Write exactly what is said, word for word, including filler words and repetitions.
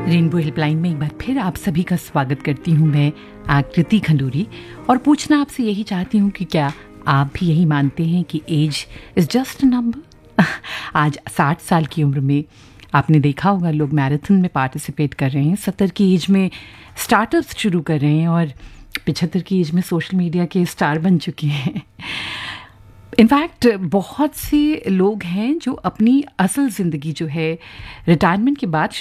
Rainbow helpline में एक बार फिर आप सभी का स्वागत करती हूँ मैं आकृति खंडूरी और पूछना आपसे यही चाहती हूँ कि क्या आप भी यही मानते हैं कि as is just a number. आज साठ साल की उम्र में आपने देखा होगा लोग मैराथन में पार्टिसिपेट कर रहे हैं, सत्तर की एज में स्टार्टअप्स शुरू कर रहे हैं और पचहत्तर की एज में सोशल मीडिया के स्टार बन चुके हैं। इनफैक्ट बहुत से लोग हैं जो अपनी असल ज़िंदगी जो है रिटायरमेंट के बाद